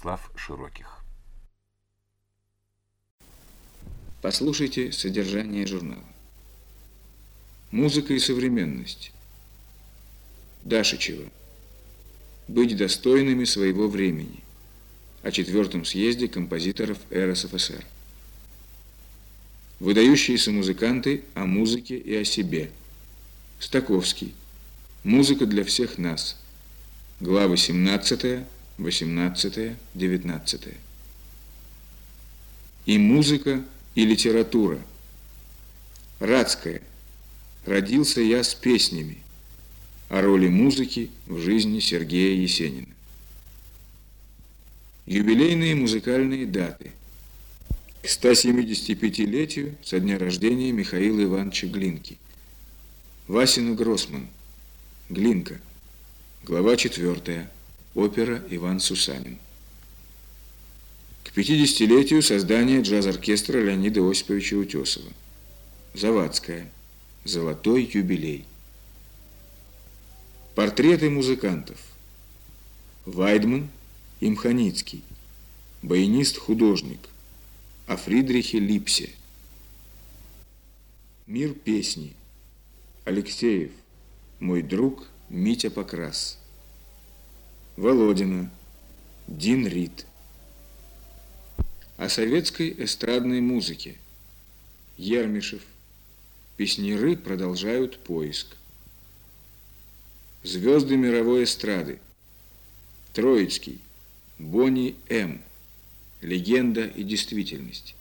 Станислав Широких. Послушайте содержание журнала. Музыка и современность. Дашичева. Быть достойными своего времени. О 4-м съезде композиторов РСФСР. Выдающиеся музыканты о музыке и о себе. Стаковский. Музыка для всех нас. Главы 17, 18, 19. И музыка, и литература. Радская. Родился я с песнями. О роли музыки в жизни Сергея Есенина. Юбилейные музыкальные даты. К 175-летию со дня рождения Михаила Ивановича Глинки. Васина Гроссман. Глинка. Глава 4. Опера «Иван Сусанин». К 50-летию создания джаз-оркестра Леонида Осиповича Утесова. Завадская. Золотой юбилей. Портреты музыкантов. Вайдман и Мханицкий. Баянист-художник. О Фридрихе Липсе. Мир песни. Алексеев. Мой друг Митя Покрас. Володина. Дин Рид. О советской эстрадной музыке. Ермишев. Песняры продолжают поиск. Звезды мировой эстрады. Троицкий. Бонни М. Легенда и действительность.